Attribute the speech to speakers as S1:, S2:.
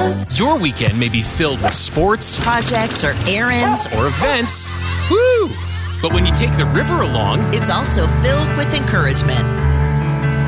S1: Lowe's.
S2: Your weekend may be filled with sports,
S3: projects, or errands,
S2: or events. Woo! But when you take the river along,
S3: it's also filled with encouragement.